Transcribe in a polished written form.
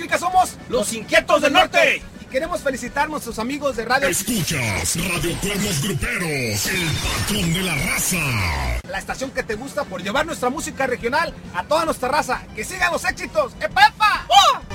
música somos Los Inquietos del Norte. Y queremos felicitar a nuestros amigos de radio. Escuchas Radio Cuernos Gruperos, el patrón de la raza. La estación que te gusta por llevar nuestra música regional a toda nuestra raza. ¡Que sigan los éxitos! ¡Epa, epa! ¡Oh!